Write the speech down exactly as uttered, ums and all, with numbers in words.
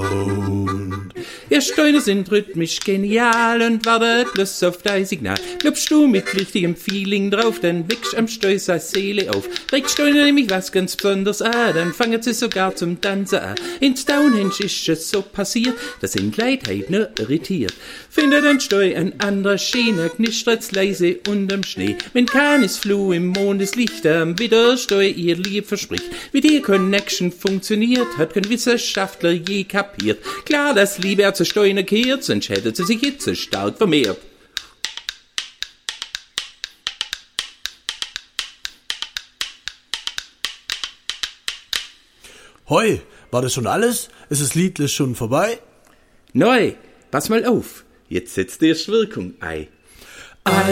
Sound. Ihr Steine sind rhythmisch genial und wartet bloß auf dein Signal. Glaubst du mit richtigem Feeling drauf, dann wächst am Steu seine Seele auf. Regt Steine nämlich was ganz Besonderes an, dann fangen sie sogar zum Tanzen an. In Stonehenge ist es so passiert, dass ihn die Leute heute nur irritiert. Findet ein Steu an anderer Schiene, knistert's leise unterm Schnee. Wenn keines Floh im Mondeslicht am Widersteu ihr Lieb verspricht. Wie die Connection funktioniert, hat kein Wissenschaftler je kapiert. Klar, dass Liebe zu Steine kehrt, sonst hätte sie sich jetzt so stark vermehrt. Hoi, war das schon alles? Ist das Liedle schon vorbei? Neu, pass mal auf, jetzt setzt erst Wirkung ein.